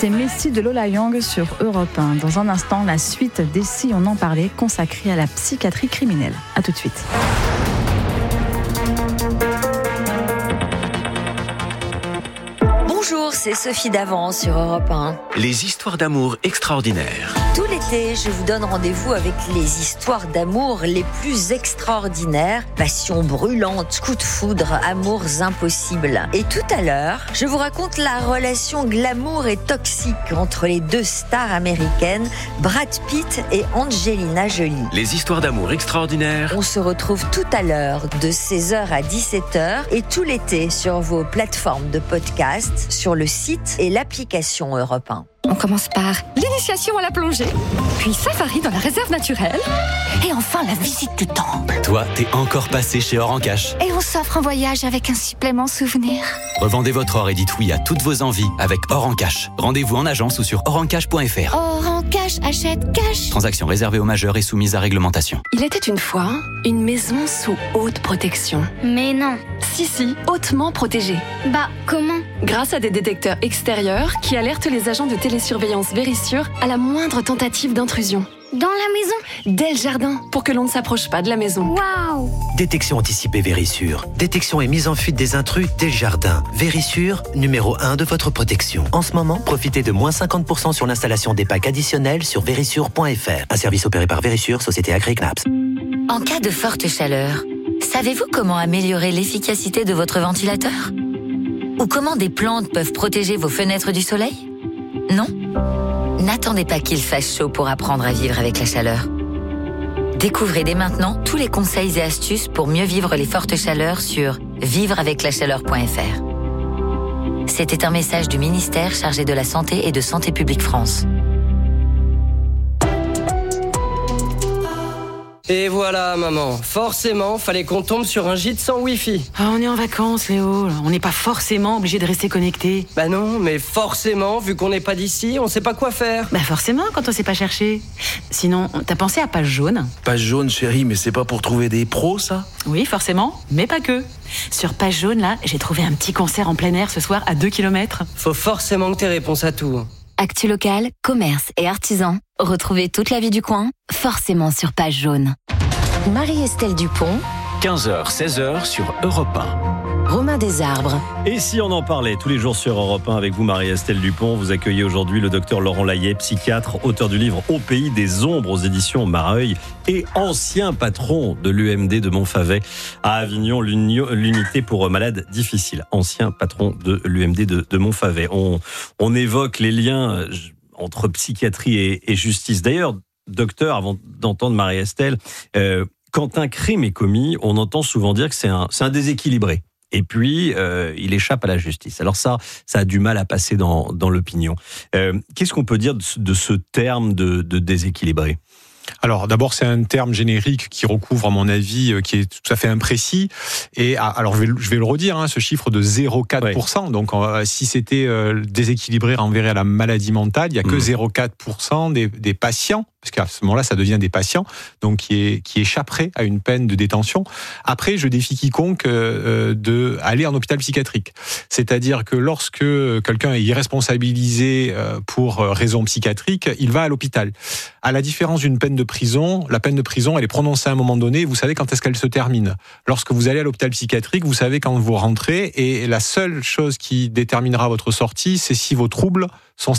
C'était Messi de Lola Young sur Europe 1. Dans un instant, la suite des Si on en parlait, consacrée à la psychiatrie criminelle. A tout de suite. Bonjour, c'est Sophie Davant sur Europe 1. Les histoires d'amour extraordinaires. Tout l'été, je vous donne rendez-vous avec les histoires d'amour les plus extraordinaires. Passion brûlante, coup de foudre, amours impossibles. Et tout à l'heure, je vous raconte la relation glamour et toxique entre les deux stars américaines, Brad Pitt et Angelina Jolie. Les histoires d'amour extraordinaires. On se retrouve tout à l'heure de 16h à 17h et tout l'été sur vos plateformes de podcast, sur le site et l'application Europe 1. On commence par l'initiation à la plongée, puis safari dans la réserve naturelle, et enfin la visite du temple. Toi, t'es encore passé chez Or en Cash. Et on s'offre un voyage avec un supplément souvenir. Revendez votre or et dites oui à toutes vos envies avec Or en Cash. Rendez-vous en agence ou sur orencash.fr. Or en cash, achète cash. Transaction réservée aux majeurs et soumise à réglementation. Il était une fois une maison sous haute protection. Mais non. Si, hautement protégée. Bah, comment ? Grâce à des détecteurs extérieurs qui alertent les agents de télésurveillance Vérissure à la moindre tentative d'intrusion. Dans la maison ? Dès le jardin, pour que l'on ne s'approche pas de la maison. Waouh ! Détection anticipée Vérissure. Détection et mise en fuite des intrus dès le jardin. Vérissure, numéro 1 de votre protection. En ce moment, profitez de moins 50% sur l'installation des packs additionnels sur vérissure.fr. Un service opéré par Vérissure, société Agri-Knaps. En cas de forte chaleur, savez-vous comment améliorer l'efficacité de votre ventilateur ? Ou comment des plantes peuvent protéger vos fenêtres du soleil ? Non ? N'attendez pas qu'il fasse chaud pour apprendre à vivre avec la chaleur. Découvrez dès maintenant tous les conseils et astuces pour mieux vivre les fortes chaleurs sur vivreaveclachaleur.fr. C'était un message du ministère chargé de la Santé et de Santé publique France. Et voilà, maman. Forcément, fallait qu'on tombe sur un gîte sans Wi-Fi. Ah, on est en vacances, Léo. On n'est pas forcément obligé de rester connecté. Bah non, mais forcément, vu qu'on n'est pas d'ici, on sait pas quoi faire. Bah forcément, quand on sait pas chercher. Sinon, t'as pensé à Page Jaune ? Page Jaune, chérie, mais c'est pas pour trouver des pros, ça ? Oui, forcément, mais pas que. Sur Page Jaune, là, j'ai trouvé un petit concert en plein air ce soir à 2 km. Faut forcément que t'aies réponse à tout. Actu local, commerce et artisans. Retrouvez toute la vie du coin, forcément sur Page Jaune. Marie-Estelle Dupont, 15h, 16h sur Europe 1. Romain Desarbres. Et si on en parlait tous les jours sur Europe 1 avec vous, Marie-Estelle Dupont, vous accueillez aujourd'hui le docteur Laurent Layet, psychiatre, auteur du livre Au pays des ombres aux éditions Mareuil et ancien patron de l'UMD de Montfavet à Avignon, l'unité pour malades difficiles. Ancien patron de l'UMD de Montfavet. On évoque les liens entre psychiatrie et justice. D'ailleurs, docteur, avant d'entendre Marie-Estelle, quand un crime est commis, on entend souvent dire que c'est un déséquilibré. Et puis, il échappe à la justice. Alors ça a du mal à passer dans l'opinion. Qu'est-ce qu'on peut dire de ce terme de déséquilibré ? Alors d'abord, c'est un terme générique qui recouvre, à mon avis, qui est tout à fait imprécis. Et alors je vais le redire, ce chiffre de 0,4%. Oui. Donc si c'était déséquilibré renverrait à la maladie mentale, il n'y a que 0,4% des patients, parce qu'à ce moment-là, ça devient des patients, donc qui échapperaient à une peine de détention. Après, je défie quiconque de aller en hôpital psychiatrique. C'est-à-dire que lorsque quelqu'un est irresponsabilisé pour raison psychiatrique, il va à l'hôpital. À la différence d'une peine de prison, la peine de prison, elle est prononcée à un moment donné, vous savez quand est-ce qu'elle se termine. Lorsque vous allez à l'hôpital psychiatrique, vous savez quand vous rentrez, et la seule chose qui déterminera votre sortie, c'est si vos troubles sont